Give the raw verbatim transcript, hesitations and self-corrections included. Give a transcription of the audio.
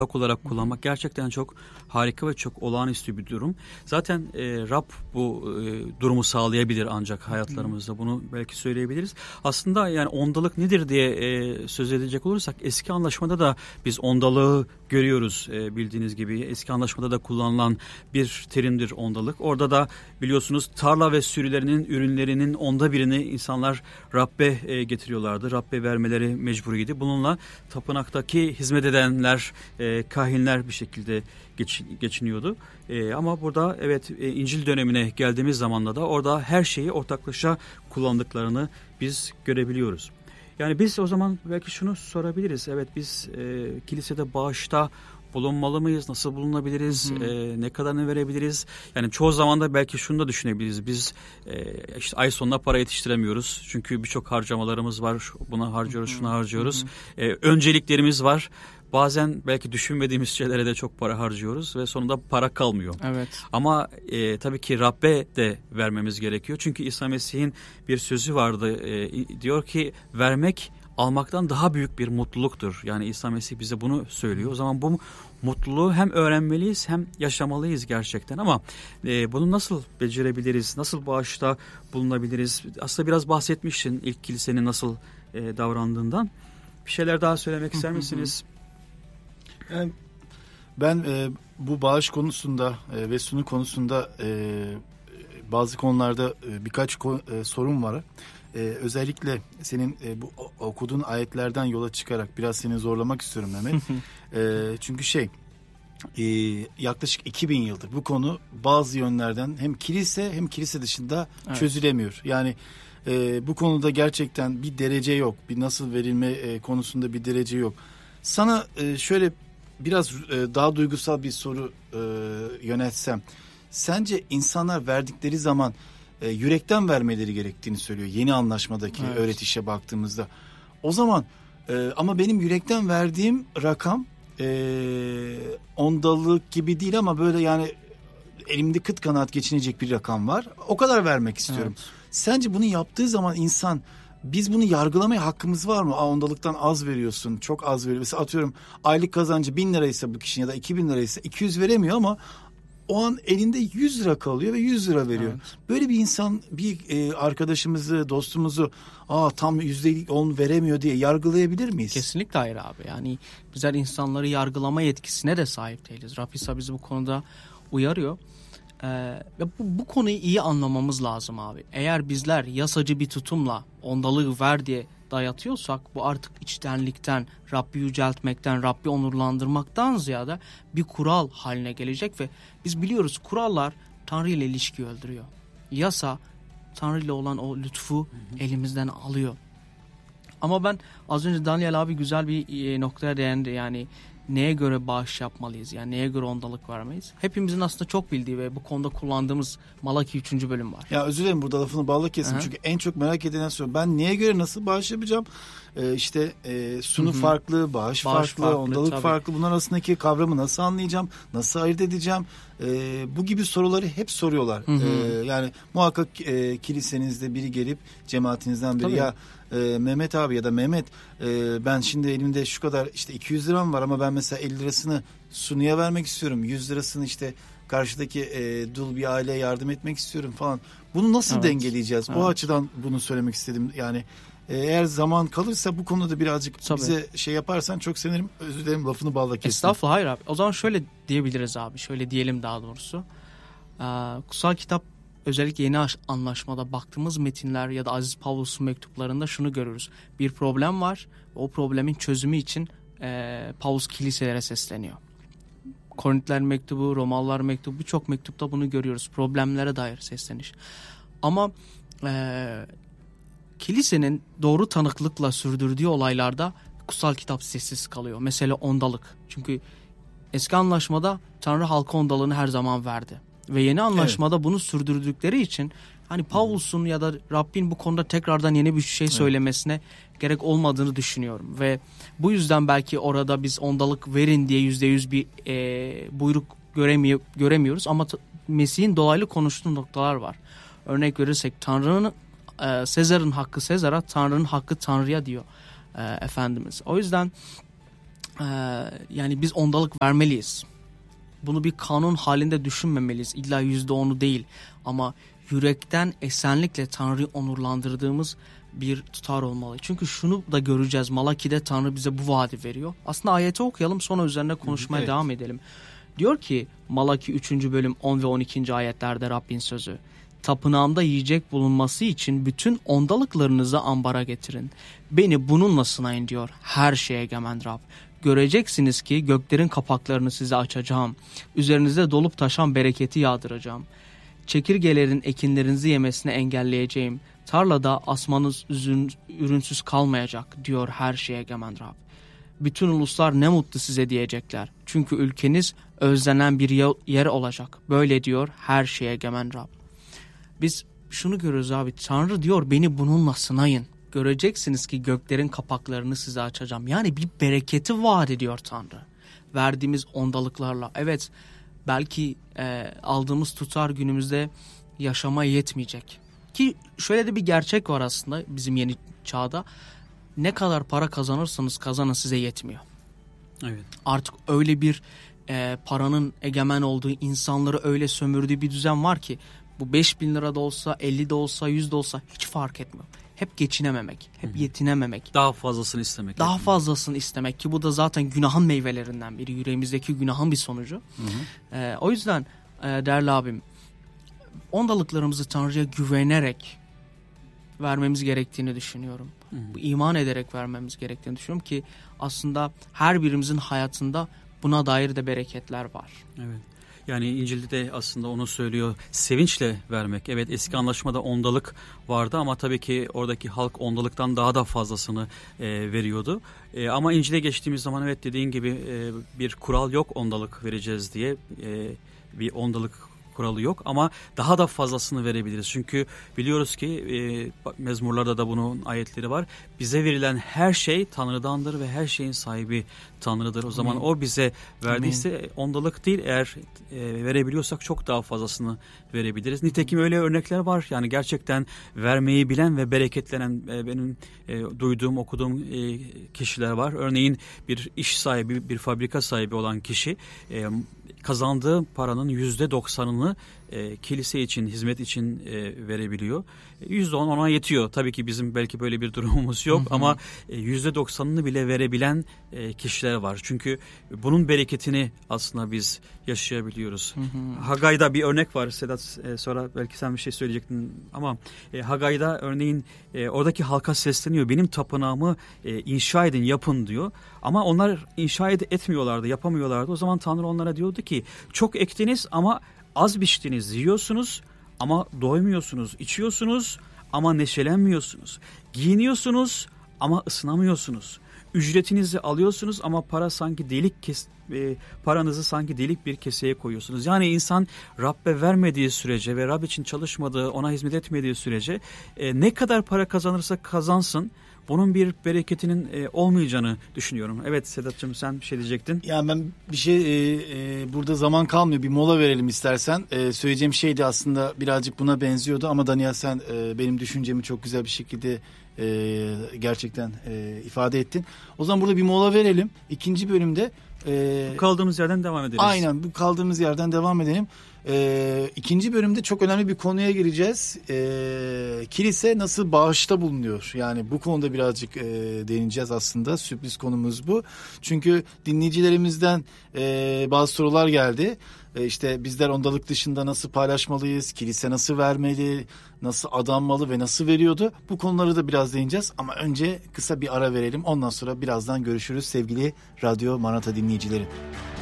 olarak kullanmak gerçekten çok harika ve çok olağanüstü bir durum. Zaten e, Rab bu e, durumu sağlayabilir ancak hayatlarımızda, bunu belki söyleyebiliriz. Aslında yani ondalık nedir diye e, söz edecek olursak, eski anlaşmada da biz ondalığı görüyoruz e, bildiğiniz gibi. Eski anlaşmada da kullanılan bir terimdir ondalık. Orada da biliyorsunuz tarla ve sürülerinin ürünlerinin onda birini insanlar Rabbe e, getiriyorlardı. Rabbe vermeleri mecburiydi. Bununla tapınaktaki hizmet edenler, e, kahinler bir şekilde geç, geçiniyordu. E, ama burada evet e, İncil dönemine geldiğimiz zamanda da orada her şeyi ortaklaşa kullandıklarını biz görebiliyoruz. Yani biz o zaman belki şunu sorabiliriz. Evet, biz e, kilisede bağışta bulunmalı mıyız? Nasıl bulunabiliriz? E, ne kadarını verebiliriz? Yani çoğu zaman da belki şunu da düşünebiliriz. Biz e, işte ay sonuna para yetiştiremiyoruz. Çünkü birçok harcamalarımız var. Buna harcıyoruz, şuna harcıyoruz. E, önceliklerimiz var. Bazen belki düşünmediğimiz şeylere de çok para harcıyoruz ve sonunda para kalmıyor. Evet. Ama e, tabii ki Rabbe de vermemiz gerekiyor. Çünkü İsa Mesih'in bir sözü vardı. E, diyor ki vermek almaktan daha büyük bir mutluluktur. Yani İsa Mesih bize bunu söylüyor. O zaman bu mutluluğu hem öğrenmeliyiz hem yaşamalıyız gerçekten. Ama e, bunu nasıl becerebiliriz? Nasıl bağışta bulunabiliriz? Aslında biraz bahsetmiştin ilk kilisenin nasıl e, davrandığından. Bir şeyler daha söylemek ister misiniz? Yani ben e, bu bağış konusunda e, ve sunu konusunda e, bazı konularda e, birkaç ko- e, sorun var. E, özellikle senin e, bu okuduğun ayetlerden yola çıkarak biraz seni zorlamak istiyorum Mehmet. e, çünkü şey e, yaklaşık iki bin yıldır bu konu bazı yönlerden hem kilise hem kilise dışında evet. çözülemiyor. Yani e, bu konuda gerçekten bir derece yok. Bir nasıl verilme e, konusunda bir derece yok. Sana e, şöyle biraz e, daha duygusal bir soru e, yöneltsem. Sence insanlar verdikleri zaman e, yürekten vermeleri gerektiğini söylüyor. Yeni anlaşmadaki evet. öğretişe baktığımızda. O zaman e, ama benim yürekten verdiğim rakam e, ondalık gibi değil ama böyle yani elimde kıt kanaat geçinecek bir rakam var. O kadar vermek istiyorum. Evet. Sence bunu yaptığı zaman insan, biz bunu yargılamaya hakkımız var mı? Aa, ondalıktan az veriyorsun, çok az veriyor. Mesela atıyorum aylık kazancı bin liraysa bu kişinin ya da iki bin liraysa iki yüz veremiyor ama o an elinde yüz lira kalıyor ve yüz lira veriyor. Evet. Böyle bir insan bir e, arkadaşımızı, dostumuzu aa tam yüzde on veremiyor diye yargılayabilir miyiz? Kesinlikle hayır abi. Yani bizler insanları yargılama yetkisine de sahip değiliz. Rafisa bizi bu konuda uyarıyor. Ee, ve bu, bu konuyu iyi anlamamız lazım abi. Eğer bizler yasacı bir tutumla ondalığı ver diye dayatıyorsak, bu artık içtenlikten, Rabbi yüceltmekten, Rabbi onurlandırmaktan ziyade bir kural haline gelecek ve biz biliyoruz kurallar Tanrı ile ilişkiyi öldürüyor. Yasa Tanrı ile olan o lütfu hı hı. elimizden alıyor. Ama ben az önce Daniel abi güzel bir noktaya değindi. Yani neye göre bağış yapmalıyız? Yani neye göre ondalık vermeyiz? Hepimizin aslında çok bildiği ve bu konuda kullandığımız Malaki üçüncü bölüm var. Ya özür dilerim, burada lafını bağla kesin. Çünkü en çok merak edilen soru. Ben neye göre nasıl bağış yapacağım? Ee, işte e, sunu Hı-hı. farklı, bağış, bağış farklı, farklı, ondalık tabii. farklı. Bunlar arasındaki kavramı nasıl anlayacağım? Nasıl ayırt edeceğim? Ee, bu gibi soruları hep soruyorlar. Ee, yani muhakkak e, kilisenizde biri gelip cemaatinizden biri tabii. ya e, Mehmet abi ya da Mehmet e, ben şimdi elimde şu kadar işte iki yüz liram var ama ben mesela elli lirasını sunuya vermek istiyorum. yüz lirasını işte karşıdaki e, dul bir aileye yardım etmek istiyorum falan. Bunu nasıl evet. dengeleyeceğiz? Evet. O açıdan bunu söylemek istedim. Yani e, eğer zaman kalırsa bu konuda birazcık tabii. bize şey yaparsan çok sevinirim. Özür dilerim, lafını bağla kestim. Estağfurullah, hayır abi. O zaman şöyle diyebiliriz abi. Şöyle diyelim daha doğrusu. Ee, kutsal kitap özellikle yeni anlaşmada baktığımız metinler ya da Aziz Pavlus'un mektuplarında şunu görürüz. Bir problem var. O problemin çözümü için e, Pavlus kiliselere sesleniyor. Korintiler mektubu, Romalılar mektubu, birçok mektupta bunu görüyoruz. Problemlere dair sesleniş. Ama e, kilisenin doğru tanıklıkla sürdürdüğü olaylarda kutsal kitap sessiz kalıyor. Mesela ondalık. Çünkü eski anlaşmada Tanrı halka ondalığını her zaman verdi. Ve yeni anlaşmada evet. bunu sürdürdükleri için hani Pavlus'un ya da Rabbin bu konuda tekrardan yeni bir şey söylemesine evet. gerek olmadığını düşünüyorum. Ve bu yüzden belki orada biz ondalık verin diye yüzde yüz bir e, buyruk göremiyor, göremiyoruz. Ama t- Mesih'in dolaylı konuştuğu noktalar var. Örnek verirsek Tanrı'nın e, Sezar'ın hakkı Sezar'a, Tanrı'nın hakkı Tanrı'ya diyor e, Efendimiz. O yüzden Ee, yani biz ondalık vermeliyiz. Bunu bir kanun halinde düşünmemeliyiz. İlla yüzde onu değil. Ama yürekten esenlikle Tanrı'yı onurlandırdığımız bir tutar olmalı. Çünkü şunu da göreceğiz. Malaki'de Tanrı bize bu vaadi veriyor. Aslında ayeti okuyalım, sonra üzerine konuşmaya evet. devam edelim. Diyor ki Malaki üçüncü bölüm on ve on ikinci ayetlerde Rabbin sözü. Tapınağımda yiyecek bulunması için bütün ondalıklarınızı ambara getirin. Beni bununla sınayın diyor her şeye egemen Rab. Göreceksiniz ki göklerin kapaklarını size açacağım. Üzerinize dolup taşan bereketi yağdıracağım. Çekirgelerin ekinlerinizi yemesini engelleyeceğim. Tarlada asmanız üzün, ürünsüz kalmayacak diyor her şeye egemen Rab. Bütün uluslar ne mutlu size diyecekler. Çünkü ülkeniz özlenen bir yer olacak. Böyle diyor her şeye egemen Rab. Biz şunu görüyoruz abi. Tanrı diyor beni bununla sınayın. Göreceksiniz ki göklerin kapaklarını size açacağım. Yani bir bereketi vaat ediyor Tanrı. Verdiğimiz ondalıklarla. Evet belki e, aldığımız tutar günümüzde yaşamaya yetmeyecek. Ki şöyle de bir gerçek var aslında bizim yeni çağda. Ne kadar para kazanırsanız kazanın size yetmiyor. Evet. Artık öyle bir e, paranın egemen olduğu, insanları öyle sömürdüğü bir düzen var ki bu beş bin lira da olsa, elli de olsa, yüz de olsa hiç fark etmiyor. Hep geçinememek, hep Hı-hı. yetinememek. Daha fazlasını istemek. Daha yani. fazlasını istemek ki bu da zaten günahın meyvelerinden biri. Yüreğimizdeki günahın bir sonucu. E, o yüzden e, değerli abim, ondalıklarımızı Tanrı'ya güvenerek vermemiz gerektiğini düşünüyorum. Hı hı. İman ederek vermemiz gerektiğini düşünüyorum ki aslında her birimizin hayatında buna dair de bereketler var. Evet. Yani İncil'de de aslında onu söylüyor. Sevinçle vermek. Evet, eski anlaşmada ondalık vardı ama tabii ki oradaki halk ondalıktan daha da fazlasını e, veriyordu. E, ama İncil'e geçtiğimiz zaman evet dediğin gibi e, bir kural yok ondalık vereceğiz diye. E, bir ondalık kuralı yok ama daha da fazlasını verebiliriz. Çünkü biliyoruz ki e, mezmurlarda da bunun ayetleri var. Bize verilen her şey Tanrı'dandır ve her şeyin sahibi Tanrı'dır. O zaman Amin. O bize verdiyse Amin. Ondalık değil, eğer e, verebiliyorsak çok daha fazlasını verebiliriz. Nitekim öyle örnekler var. Yani gerçekten vermeyi bilen ve bereketlenen e, benim e, duyduğum, okuduğum e, kişiler var. Örneğin bir iş sahibi, bir fabrika sahibi olan kişi e, kazandığı paranın yüzde doksanını e, kilise için, hizmet için e, verebiliyor. Yüzde on ona yetiyor. Tabii ki bizim belki böyle bir durumumuz yok, hı hı. ama yüzde doksanını bile verebilen e, kişiler var. Çünkü bunun bereketini aslında biz yaşayabiliyoruz. Hı hı. Hagay'da bir örnek var Sedat, e, sonra belki sen bir şey söyleyecektin ama e, Hagay'da örneğin e, oradaki halka sesleniyor. Benim tapınağımı e, inşa edin, yapın diyor. Ama onlar inşa ed- etmiyorlardı, yapamıyorlardı. O zaman Tanrı onlara diyordu ki çok ektiniz ama az biçtiniz, yiyorsunuz ama doymuyorsunuz, içiyorsunuz ama neşelenmiyorsunuz, giyiniyorsunuz ama ısınamıyorsunuz, ücretinizi alıyorsunuz ama para sanki delik kes, e, paranızı sanki delik bir keseye koyuyorsunuz. Yani insan Rabbe vermediği sürece ve Rab için çalışmadığı, ona hizmet etmediği sürece e, ne kadar para kazanırsa kazansın, bunun bir bereketinin e, olmayacağını düşünüyorum. Evet Sedat'cığım, sen bir şey diyecektin. Yani ben bir şey e, e, burada zaman kalmıyor. Bir mola verelim istersen. E, söyleyeceğim şey de aslında birazcık buna benziyordu ama Daniel sen e, benim düşüncemi çok güzel bir şekilde e, gerçekten e, ifade ettin. O zaman burada bir mola verelim. İkinci bölümde e, kaldığımız yerden devam ederiz. Aynen, bu kaldığımız yerden devam edelim. Ee, ikinci bölümde çok önemli bir konuya gireceğiz. Ee, kilise nasıl bağışta bulunuyor? Yani bu konuda birazcık e, değineceğiz aslında. Sürpriz konumuz bu. Çünkü dinleyicilerimizden e, bazı sorular geldi. E, işte bizler ondalık dışında nasıl paylaşmalıyız? Kilise nasıl vermeli? Nasıl adanmalı ve nasıl veriyordu? Bu konuları da biraz değineceğiz. Ama önce kısa bir ara verelim. Ondan sonra birazdan görüşürüz sevgili Radyo Maranatha dinleyicileri.